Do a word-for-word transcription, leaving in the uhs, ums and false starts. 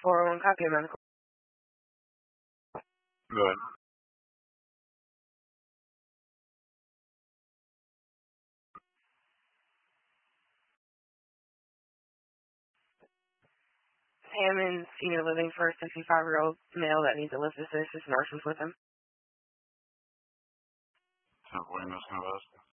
four oh one copy of medical. Good. Hammond, senior living for a sixty-five-year-old male that needs a lift assist. His nurse was with him. San Buenos, Nevada.